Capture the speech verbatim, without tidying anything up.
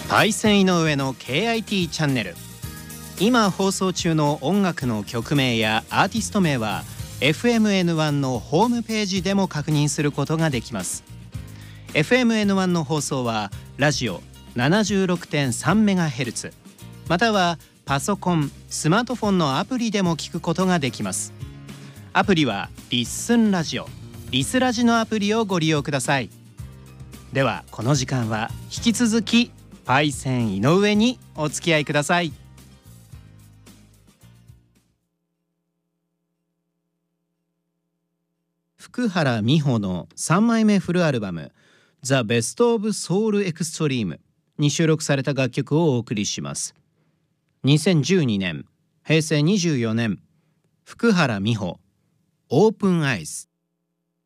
パイセン井上の ケーアイティー チャンネル。今放送中の音楽の曲名やアーティスト名は エフエムエヌワン のホームページでも確認することができます。 エフエムエヌワン の放送はラジオ ななじゅうろくてんさんメガヘルツ またはパソコン、スマートフォンのアプリでも聞くことができます。アプリはリッスンラジオ、リスラジのアプリをご利用ください。ではこの時間は引き続きパイセン井上にお付き合いください。福原美穂のさんまいめフルアルバム The Best of Soul Extreme に収録された楽曲をお送りします。にせんじゅうにねん、へいせいにじゅうよねん、福原美穂 Open Eyes。